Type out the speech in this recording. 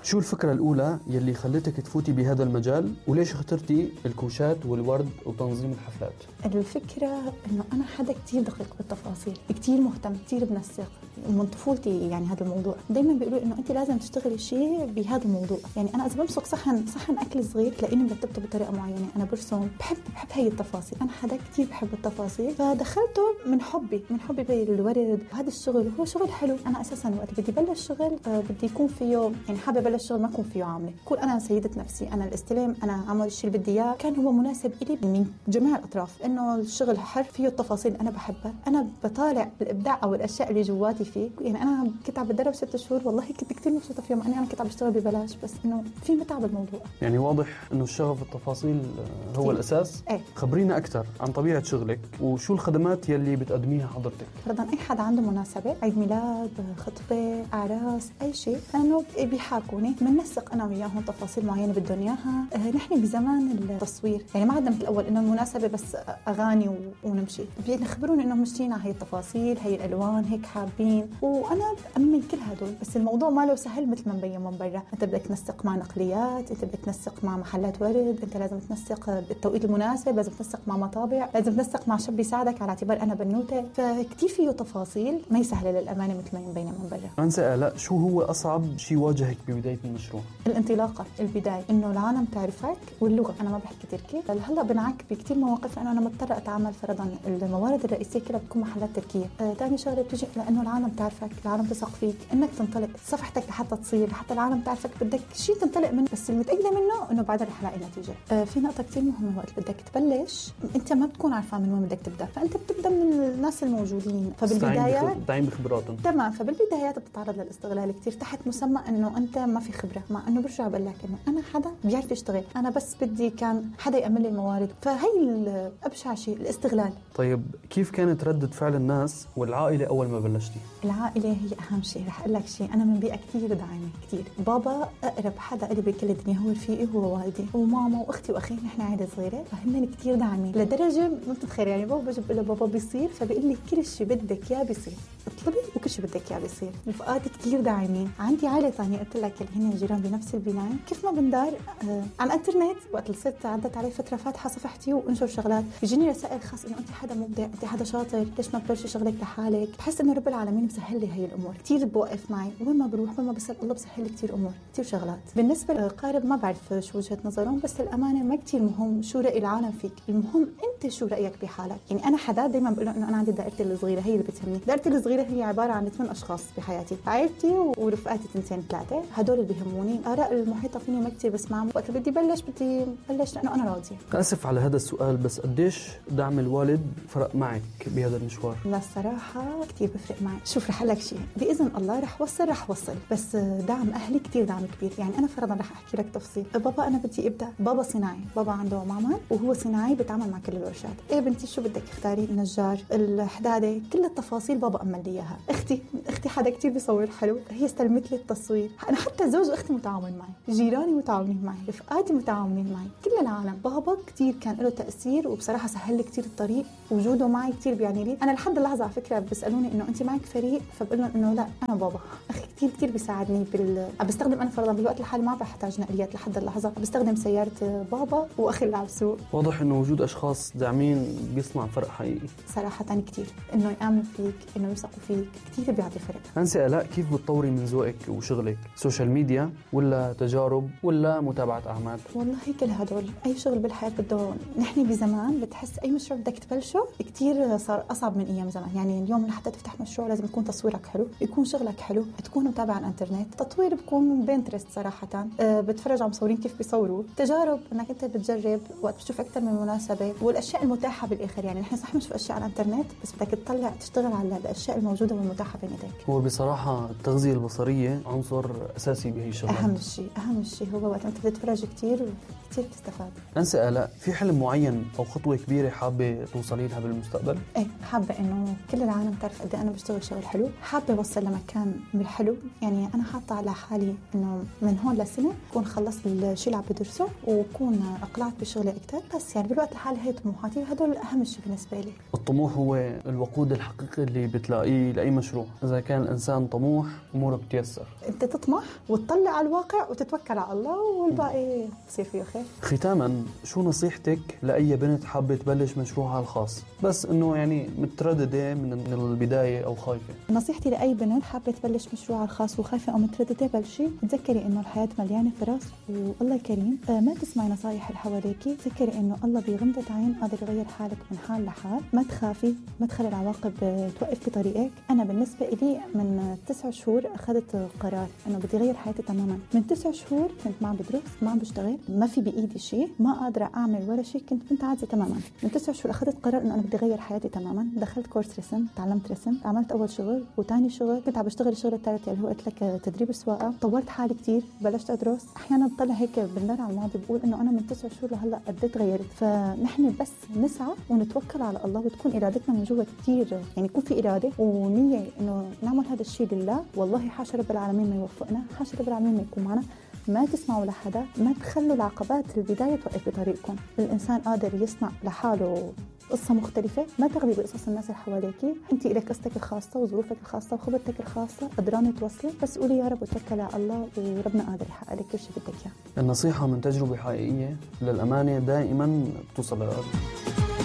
شو الفكرة الأولى يلي خلتك تفوتي بهذا المجال، وليش اخترتي الكوشات والورد وتنظيم الحفلات؟ الفكرة إنه أنا حدا كتير دقيق بالتفاصيل، كتير مهتم، كتير بنسق من طفولتي. يعني هذا الموضوع دايما بيقولوا إنه أنت لازم تشتغلي شيء بهذا الموضوع. يعني أنا إذا بمسك صحن أكل صغير تلاقيني مرتبته بطريقة معينة. أنا برسم، بحب هاي التفاصيل. أنا حدا كتير بحب التفاصيل، فدخلته من حبي بالورد. وهذا الشغل هو شغل حلو. أنا أساسا وقت بدي بلش شغل بدي يكون فيه، يعني حابة بلش شغل ما أكون فيه عاملة، كون أنا سيدة نفسي، أنا الاستلام، أنا أعمل الشيء اللي بدي إياه. كان هو مناسب إلي من جميع الأطراف، إنه الشغل حر فيه التفاصيل أنا بحبها. أنا بطالع بالإبداع أو الأشياء اللي جواتي فيه. يعني أنا كنت عم بتدرب 6 شهور، والله كنت كتير مبسوطة فيهم. أنا كنت عم بشتغل ببلاش، بس إنه في متعة بالموضوع. يعني واضح إنه الشغف التفاصيل هو كتير الأساس. إيه؟ خبرينا أكثر عن طبيعة شغلك وشو الخدمات يلي بتقدميها حضرتك. فرضاً أي حد عنده مناسبة، عيد ميلاد، خطبة، أعراس، أي شيء، إنه بيحاكوني بننسق أنا وياهم تفاصيل معينة بدهم إياها. نحن بزمان التصوير يعني ما عندنا مثل الأول إنه المناسبة بس أغاني ونمشي. بيخبروني إنه مشتين على هي التفاصيل، هي الألوان، هيك حابين، وأنا بأمن كل هدول. بس الموضوع ما له سهل مثل ما مبين من برا. أنت بدك تنسق مع نقليات، أنت بدك تنسق مع محلات ورد، أنت لازم تنسق بالتوقيت المناسب، لازم تنسق مع مطابع، لازم تنسق مع شاب يساعدك على اعتبار أنا بنوتة. فكتير فيه تفاصيل ما يسهل للأمانة مثل ما يبين من برا. أنسى آلاء، شو هو أصعب شيء واجهك ببداية المشروع؟ الانطلاقة، البداية، إنه العالم تعرفك، واللغة. أنا ما بحكي تركي، هلا بنعك بكتير مواقف لأنه أنا مضطرة أتعامل. فرضاً الموارد الرئيسية كلها بتكون محلات تركية. تاني شغلة بتجي لأنه العالم تعرفك، العالم تثق فيك، إنك تنطلق صفحتك لحتى تصير، لحتى العالم تعرفك بدك شيء تنطلق منه. بس المتأكدة منه إنه بعدها رح لاقي نتيجة. في نقطة كتير مهمة، وقت بدك تبلش أنت ما بتكون عارفة من وين بدك تبدأ، فأنت بتبدأ من الناس الموجودين. فبالبدايات دايم بخبراتهم. تمام. فبالبدايات بتتعرض للاستغلال كتير تحت مسمى إنه أنت ما في خبرة، مع إنه برجع بقول لك إنه أنا حدا بيعرف يشتغل، أنا بس بدي كان حدا يأمن لي الموارد. فهي الأبشع شيء، الاستغلال. طيب كيف كانت ردة فعل الناس والعائلة أول ما بلشتي؟ العائلة هي أهم شيء. رح أقول لك شيء، أنا من بيئة كتير داعمة كتير. بابا أقرب حدا إلي بكل الدنيا، هو رفيقي، هو والدي، وماما وأختي وأخي. نحن عائلة صغيرة، فهمني كتير داعمين لدرجة ما بتتخيل. يعني بابا بجيب له بابا بيصير، فبيقول لي كل شيء بدك إياه بيصير، اطلبي وكل شيء بدك إياه بيصير. رفقاتي كتير داعمين. عندي عائلة ثانية قلت لك اللي هن جيران بنفس البناية، كيف ما بندار على الانترنت. وقت صرت عدت علي فترة فاتحة صفحتي وانشر شغلات، بيجيني رسائل خاص انه انت حدا مبدع، انت حدا شاطر، ليش ما تبلشي شغلك لحالك. بحس انه رب العالمين مسهل لي هي الامور. كتير بوقف معي وين ما بروح، وين ما بسال الله بسهل لي كتير امور، كتير شغلات. بالنسبة للقارب ما بعرف شو وجهة نظرهم، بس الامانة ما كتير مهم شو رأي العالم فيك، المهم انت شو رأيك بحالك. يعني انا حدا دايما بقول انه انا عندي دائرتي الصغيرة هي اللي بتهمني. دائرتي الصغيرة هي عبارة عن 8 اشخاص بحياتي، عائلتي ورفقاتي 2 3، هدول اللي بيهموني. آراء المحيطة فيني ما كتير بسمعهم. وقت بدي بلش لأنه أنا راضية. آسف على هذا السؤال، بس قديش دعم الوالد فرق معك بهذا المشوار؟ لا الصراحة كتير بفرق معي. شوف رح لك شيء، بإذن الله رح وصل، بس دعم أهلي كتير دعم كبير. يعني أنا فرضا رح أحكي لك تفصيل. بابا أنا بدي أبدأ، بابا صناعي، بابا عنده معمل وهو صناعي بيتعامل مع كل الورشات. إيه بنتي شو بدك اختاري، النجار، الحدادة، كل التفاصيل بابا أمل لي إياها. أختي حدا كتير بيصور حلو، هي استلمت لي التصوير. أنا حتى زوج أختي متعاون معي، جيراني متعاونين معي، رفقاتي متعاونين معي، كل العالم. بابا كتير كان له تأثير، وبصراحة سهل لي كتير الطريق. وجوده معي كتير بيعني لي. أنا لحد اللحظة على فكرة بيسألوني إنه أنت معك فريق، فبقول لهم إنه لا، أنا بابا أخي كتير بيساعدني بستخدم. أنا فرضا بالوقت الحالي ما بحتاج نقليات لحد اللحظة، بستخدم سيارة بابا وأخي اللي على السوق. واضح إنه وجود أشخاص داعمين بيصنع فرق حقيقي صراحة كتير، إنه يآمنوا فيك، إنه يثقوا فيك، كتير بيعطي فرق. أنسى آلاء، كيف بتطوري من ذوقك وشغلك؟ سوشيال ميديا ولا تجارب ولا متابعة أعمال؟ والله كل هدول. أي شغل بالحياة بده. نحن بزمان بتحس أي مشروع بدك تبلشه كتير صار أصعب من أيام زمان. يعني اليوم لحتى تفتح مشروع لازم يكون تصويرك حلو، يكون شغلك حلو، تكون متابع على الانترنت. تطوير بكون بينترست صراحة، بتفرج على مصورين كيف بيصوروا. تجارب انك انت بتجرب وقت بتشوف اكثر من مناسبة، والاشياء المتاحة بالاخر. يعني نحن صح بنشوف اشياء على الانترنت، بس بدك تطلع تشتغل على الاشياء الموجودة والمتاحة بين ايديك. هو بصراحة التغذية البصرية عنصر اساسي بهي الشغلات. اهم شيء هو وقت انت بتتفرج كتير بتستفاد. أنسى آلاء، في حلم معين او خطوة كبيرة حابة توصلي لها بالمستقبل؟ ايه، حابة انه كل العالم تعرف قد انا بشتغل شغل حلو. حابة اوصل لمكان بالحلو. يعني انا حاطة على حالي انه من هون لسنة اكون خلصت الشيء اللي عم بدرسه، وكون اقلعت بشغلي اكثر. بس يعني بالوقت الحالي هي طموحاتي، وهدول اهم شيء بالنسبة لي. الطموح هو الوقود الحقيقي اللي بتلاقيه برأيي لأي مشروع. إذا كان الإنسان طموح أموره بتيسر. أنت تطمح وتطلع على الواقع وتتوكل على الله والباقي بصير فيه خير. ختاما، شو نصيحتك لأي بنت حابة تبلش مشروعها الخاص بس إنه يعني مترددة من البداية أو خايفة؟ نصيحتي لأي بنت حابة تبلش مشروعها الخاص وخايفة أو مترددة، بلشي. تذكري إنه الحياة مليانة فرص والله كريم. ما تسمعي نصايح اللي حواليكي. تذكري إنه الله بغمضة عين قادر يغير حالك من حال لحال. ما تخافي، ما تخلي العواقب توقف بطريقك. أنا بالنسبة إلي من 9 شهور أخذت قرار إنه بدي أغير حياتي تماما. من 9 شهور كنت ما عم بدرس، ما عم بشتغل، ما في بإيدي شيء، ما قادرة أعمل ولا شيء، كنت بنت عاجزة تماما. من 9 شهور أخذت قرار إنه أنا بدي أغير حياتي تماما. دخلت كورس رسم، تعلمت رسم، عملت أول شغل وثاني شغل، كنت عم بشتغل الشغل الثالث اللي هو قلت لك تدريب السواقة. طورت حالي كتير، بلشت أدرس. أحيانا بطلع هيك بالنار على الماضي بقول إنه أنا من 9 شهور لهلا قد تغيرت. فنحن بس نسعى ونتوكل على الله وتكون إرادتنا من جوا كتير، يعني يكون في إرادة ونية إنه نعمل هذا الشيء لله. والله حاشا رب العالمين ما يوفقنا، حاشا رب العالمين ما يكون معنا. ما تسمعوا لحدا، ما تخلوا العقبات البداية توقف بطريقكم. الإنسان قادر يصنع لحاله قصة مختلفة. ما تغلي بقصص الناس اللي حواليكي. انت لك قصتك الخاصة وظروفك الخاصة وخبرتك الخاصة، قدرانة توصلي. بس قولي يا رب وتوكلي على الله وربنا قادر يحقق لك كل شيء بدك اياه. النصيحة من تجربة حقيقية للأمانة دائما بتوصل للقلب.